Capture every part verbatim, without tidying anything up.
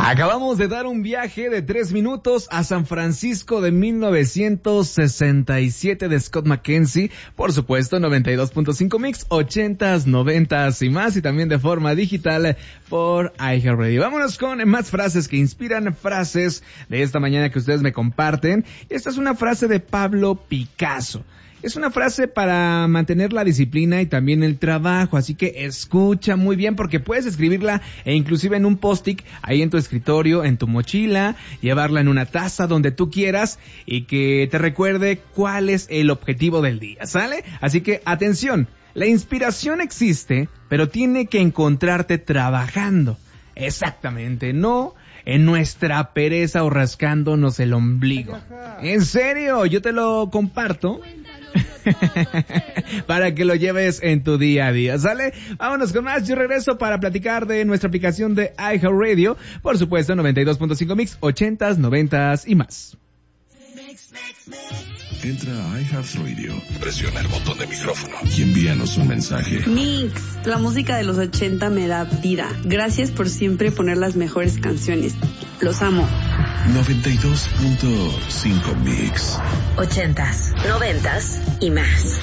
Acabamos de dar un viaje de tres minutos a San Francisco de mil novecientos sesenta y siete de Scott McKenzie, por supuesto noventa y dos punto cinco Mix, ochentas, noventas y más, y también de forma digital por iHeartRadio. Vámonos con más frases que inspiran, frases de esta mañana que ustedes me comparten. Esta es una frase de Pablo Picasso. Es una frase para mantener la disciplina y también el trabajo, así que escucha muy bien porque puedes escribirla e inclusive en un post-it ahí en tu escritorio, en tu mochila, llevarla en una taza donde tú quieras y que te recuerde cuál es el objetivo del día, ¿sale? Así que atención, la inspiración existe, pero tiene que encontrarte trabajando. Exactamente, no en nuestra pereza o rascándonos el ombligo. En serio, yo te lo comparto para que lo lleves en tu día a día, ¿sale? Vámonos con más. Yo regreso para platicar de nuestra aplicación de iHeartRadio, por supuesto noventa y dos punto cinco Mix, ochentas, noventas y más. Entra a iHeartRadio, presiona el botón de micrófono y envíanos un mensaje. Mix, la música de los ochenta me da vida. Gracias por siempre poner las mejores canciones. Los amo. noventa y dos punto cinco Mix. Ochentas, noventas y más.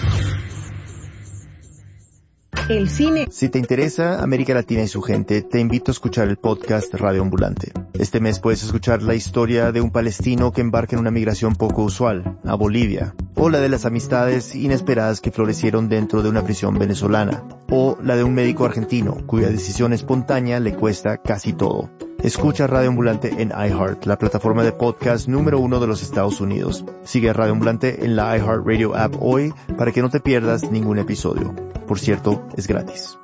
El cine. Si te interesa América Latina y su gente, te invito a escuchar el podcast Radio Ambulante. Este mes puedes escuchar la historia de un palestino que embarca en una migración poco usual, a Bolivia, o la de las amistades inesperadas que florecieron dentro de una prisión venezolana, o la de un médico argentino cuya decisión espontánea le cuesta casi todo. Escucha Radio Ambulante en iHeart, la plataforma de podcast número uno de los Estados Unidos. Sigue a Radio Ambulante en la iHeartRadio app hoy para que no te pierdas ningún episodio. Por cierto, es gratis.